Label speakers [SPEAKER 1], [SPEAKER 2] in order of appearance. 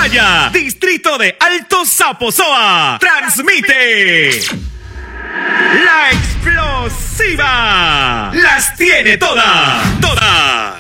[SPEAKER 1] Maya, distrito de Alto Zaposoa, transmite La Explosiva. Las tiene todas, todas.